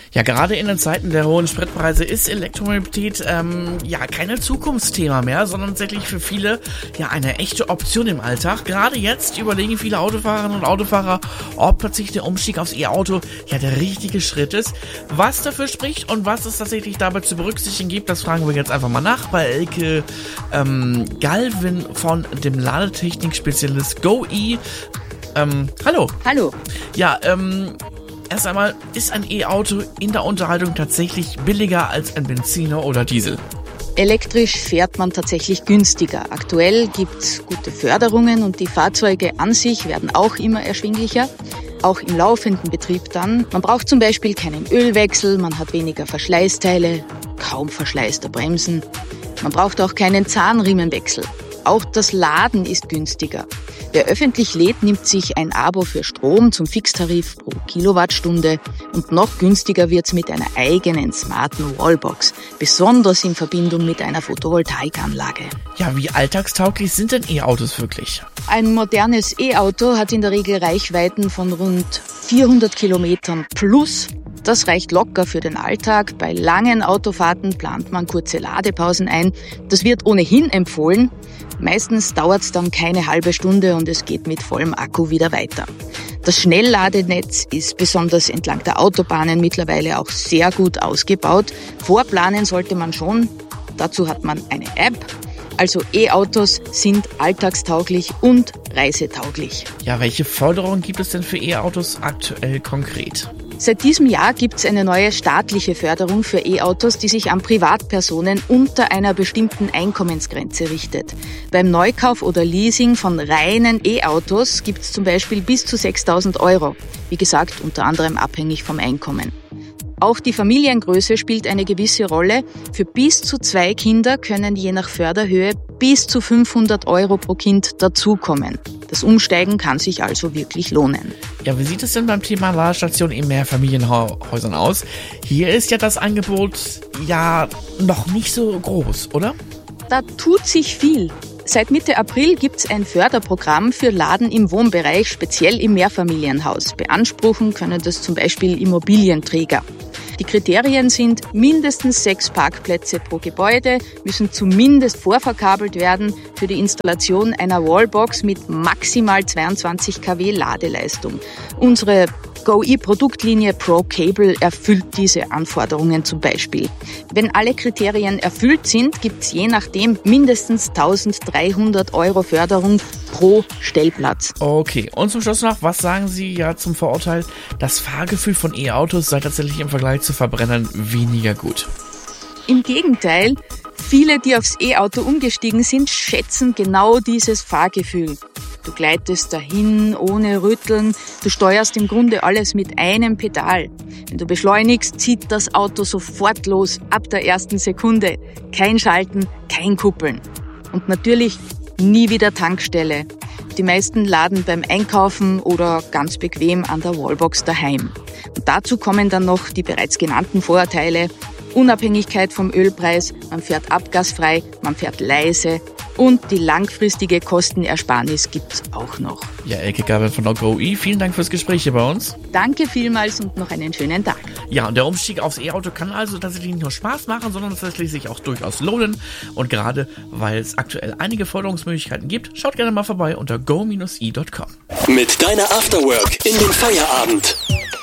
Ja, gerade in den Zeiten der hohen Spritpreise ist Elektromobilität keine Zukunftsthema mehr, sondern tatsächlich für viele eine echte Option im Alltag. Gerade jetzt überlegen viele Autofahrerinnen und Autofahrer, ob plötzlich der Umstieg aufs E-Auto der richtige Schritt ist. Was dafür spricht und was es tatsächlich dabei zu berücksichtigen gibt, das fragen wir jetzt einfach mal nach bei Elke Galvin von dem Ladetechnik-Spezialist GoE. Hallo. Hallo. Ja, erst einmal, ist ein E-Auto in der Unterhaltung tatsächlich billiger als ein Benziner oder Diesel? Elektrisch fährt man tatsächlich günstiger. Aktuell gibt's gute Förderungen und die Fahrzeuge an sich werden auch immer erschwinglicher. Auch im laufenden Betrieb dann. Man braucht zum Beispiel keinen Ölwechsel, man hat weniger Verschleißteile, kaum Verschleiß der Bremsen. Man braucht auch keinen Zahnriemenwechsel. Auch das Laden ist günstiger. Wer öffentlich lädt, nimmt sich ein Abo für Strom zum Fixtarif pro Kilowattstunde und noch günstiger wird's mit einer eigenen smarten Wallbox, besonders in Verbindung mit einer Photovoltaikanlage. Ja, wie alltagstauglich sind denn E-Autos wirklich? Ein modernes E-Auto hat in der Regel Reichweiten von rund 400 Kilometern plus. Das reicht locker für den Alltag. Bei langen Autofahrten plant man kurze Ladepausen ein. Das wird ohnehin empfohlen. Meistens dauert es dann keine halbe Stunde und es geht mit vollem Akku wieder weiter. Das Schnellladenetz ist besonders entlang der Autobahnen mittlerweile auch sehr gut ausgebaut. Vorplanen sollte man schon. Dazu hat man eine App. Also E-Autos sind alltagstauglich und reisetauglich. Ja, welche Förderung gibt es denn für E-Autos aktuell konkret? Seit diesem Jahr gibt es eine neue staatliche Förderung für E-Autos, die sich an Privatpersonen unter einer bestimmten Einkommensgrenze richtet. Beim Neukauf oder Leasing von reinen E-Autos gibt es zum Beispiel bis zu 6.000 €. Wie gesagt, unter anderem abhängig vom Einkommen. Auch die Familiengröße spielt eine gewisse Rolle. Für bis zu 2 Kinder können je nach Förderhöhe bis zu 500 € pro Kind dazukommen. Das Umsteigen kann sich also wirklich lohnen. Ja, wie sieht es denn beim Thema Ladestation in Mehrfamilienhäusern aus? Hier ist das Angebot noch nicht so groß, oder? Da tut sich viel. Seit Mitte April gibt es ein Förderprogramm für Laden im Wohnbereich, speziell im Mehrfamilienhaus. Beanspruchen können das zum Beispiel Immobilienträger. Die Kriterien sind mindestens 6 Parkplätze pro Gebäude, müssen zumindest vorverkabelt werden für die Installation einer Wallbox mit maximal 22 kW Ladeleistung. Unsere GoE-Produktlinie Pro Cable erfüllt diese Anforderungen zum Beispiel. Wenn alle Kriterien erfüllt sind, gibt es je nachdem mindestens 1.300 € Förderung pro Stellplatz. Okay, und zum Schluss noch, was sagen Sie zum Vorurteil? Das Fahrgefühl von E-Autos sei tatsächlich im Vergleich zu Verbrennern weniger gut. Im Gegenteil, viele, die aufs E-Auto umgestiegen sind, schätzen genau dieses Fahrgefühl. Du gleitest dahin ohne Rütteln, du steuerst im Grunde alles mit einem Pedal. Wenn du beschleunigst, zieht das Auto sofort los, ab der ersten Sekunde. Kein Schalten, kein Kuppeln. Und natürlich nie wieder Tankstelle. Die meisten laden beim Einkaufen oder ganz bequem an der Wallbox daheim. Und dazu kommen dann noch die bereits genannten Vorteile. Unabhängigkeit vom Ölpreis, man fährt abgasfrei, man fährt leise und die langfristige Kostenersparnis gibt's auch noch. Ja, Elke Galvin von der GoE, vielen Dank fürs Gespräch hier bei uns. Danke vielmals und noch einen schönen Tag. Ja, und der Umstieg aufs E-Auto kann also tatsächlich nicht nur Spaß machen, sondern tatsächlich sich auch durchaus lohnen. Und gerade, weil es aktuell einige Förderungsmöglichkeiten gibt, schaut gerne mal vorbei unter go-e.com. Mit deiner Afterwork in den Feierabend.